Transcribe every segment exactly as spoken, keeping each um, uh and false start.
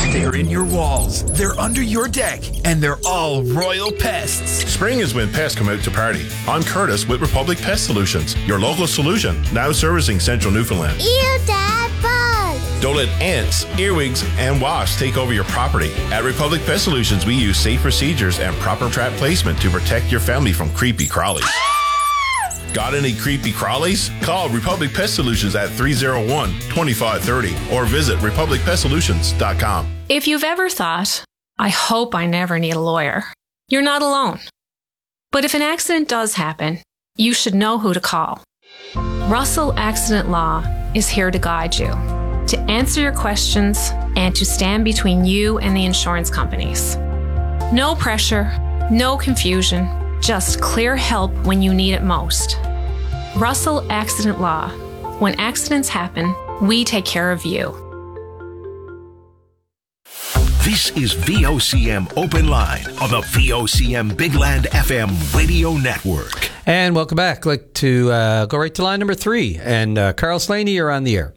They're in your walls, they're under your deck, and they're all royal pests. Spring is when pests come out to party. I'm Curtis with Republic Pest Solutions, your local solution, now servicing central Newfoundland. Ew, Dad, bugs! Don't let ants, earwigs, and wasps take over your property. At Republic Pest Solutions, we use safe procedures and proper trap placement to protect your family from creepy crawlies. Got any creepy crawlies? Call Republic Pest Solutions at three oh one, two five three oh or visit republic pest solutions dot com. If you've ever thought, I hope I never need a lawyer, you're not alone. But if an accident does happen, you should know who to call. Russell Accident Law is here to guide you, to answer your questions, and to stand between you and the insurance companies. No pressure, no confusion, just clear help when you need it most. Russell Accident Law. When accidents happen, we take care of you. This is V O C M Open Line on the V O C M Big Land F M radio network. And welcome back. I'd like to uh, go right to line number three. And uh, Carl Slaney, you're on the air.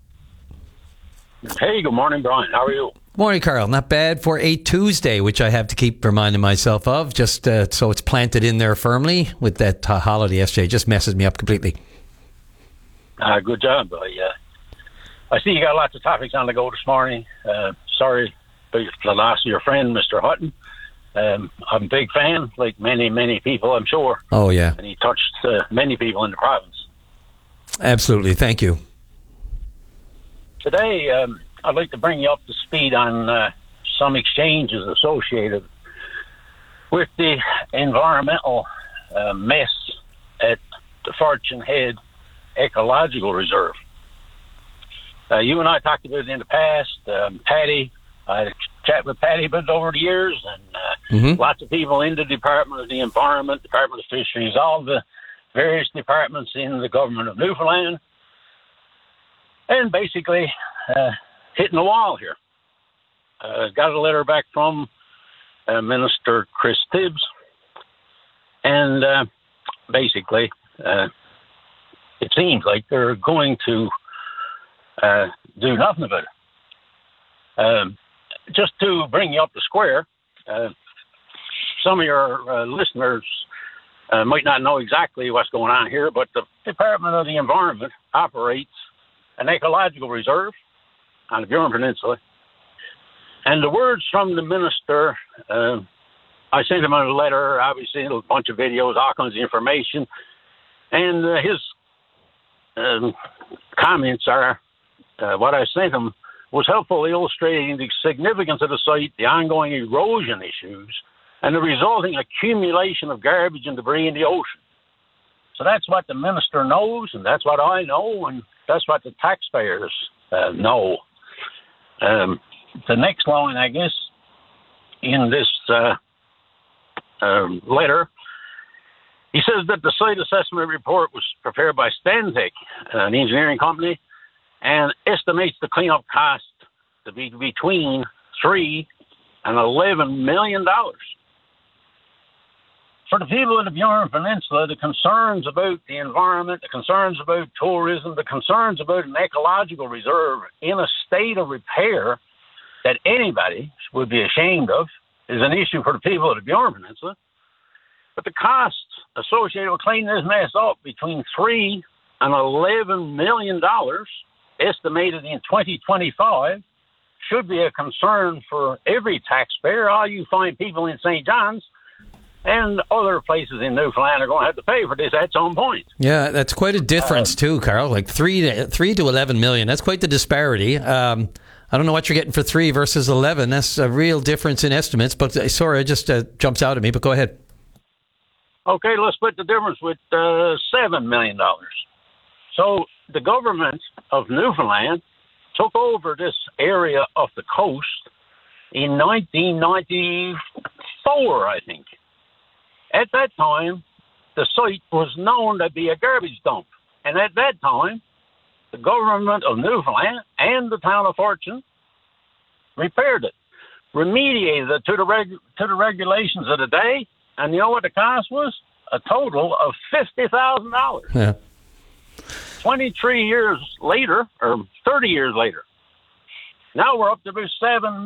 Hey, good morning, Brian. How are you? Morning, Carl. Not bad for a Tuesday, which I have to keep reminding myself of, just uh, so it's planted in there firmly with that uh, holiday yesterday. It just messes me up completely. Uh, good job, buddy. Uh, I see you got lots of topics on the go this morning. Uh, sorry about the loss of your friend, Mister Hutton. Um, I'm a big fan, like many, many people, I'm sure. Oh, yeah. And he touched uh, many people in the province. Absolutely. Thank you. Today, um, I'd like to bring you up to speed on uh, some exchanges associated with the environmental uh, mess at the Fortune Head Ecological Reserve. Uh, you and I talked about it in the past. Um, Patty, I had a chat with Patty about it over the years, and uh, mm-hmm. lots of people in the Department of the Environment, Department of Fisheries, all the various departments in the government of Newfoundland, and basically uh, hitting the wall here. Uh, got a letter back from uh, Minister Chris Tibbs, and uh, basically uh, it seems like they're going to uh, do nothing about it. Um, just to bring you up to square, uh, some of your uh, listeners uh, might not know exactly what's going on here, but the Department of the Environment operates an ecological reserve on the Burin Peninsula. And the words from the minister, uh, I sent him a letter, obviously, a bunch of videos, all kinds of information. And uh, his um, comments are, uh, what I sent him was helpful illustrating the significance of the site, the ongoing erosion issues, and the resulting accumulation of garbage and debris in the ocean. So that's what the minister knows, and that's what I know, and that's what the taxpayers uh, know. Um, the next line, I guess, in this uh, uh, letter, he says that the site assessment report was prepared by Stantec, an engineering company, and estimates the cleanup cost to be between three and eleven million dollars. For the people of the Burin Peninsula, the concerns about the environment, the concerns about tourism, the concerns about an ecological reserve in a state of repair that anybody would be ashamed of is an issue for the people of the Burin Peninsula. But the costs associated with cleaning this mess up between three and eleven million dollars, estimated in twenty twenty-five, should be a concern for every taxpayer. All you fine people in Saint John's and other places in Newfoundland are going to have to pay for this at some point. Yeah, that's quite a difference uh, too, Carl. Like three to three to eleven million. That's quite the disparity. Um, I don't know what you're getting for three versus eleven. That's a real difference in estimates. But uh, sorry, it just uh, jumps out at me. But go ahead. Okay, let's split the difference with uh, seven million dollars. So the government of Newfoundland took over this area of the coast in nineteen ninety-four, I think. At that time, the site was known to be a garbage dump. And at that time, the government of Newfoundland and the town of Fortune repaired it, remediated it to the, reg- to the regulations of the day. And you know what the cost was? A total of fifty thousand dollars. Yeah. twenty-three years later, or thirty years later, now we're up to about seven